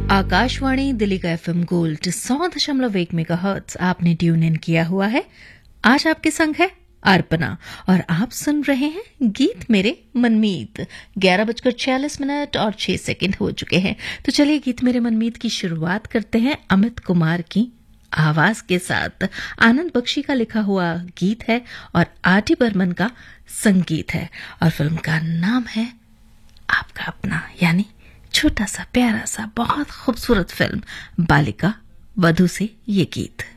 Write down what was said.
आकाशवाणी दिल्ली का FM gold 100.1 megahertz आपने tune in किया हुआ है। आज आपके संग है अर्पणा और आप सुन रहे हैं गीत मेरे मनमीत। 11:46 और 6 सेकंड हो चुके हैं। तो चलिए गीत मेरे मनमीत की शुरुआत करते हैं अमित कुमार की आवाज के साथ। आनंद बख्शी का लिखा हुआ गीत है और आर.डी. बर्मन का संगीत है और फिल्म का नाम है आपका अपना, यानी छोटा सा प्यारा सा बहुत खूबसूरत फिल्म बालिका वधू से ये गीत।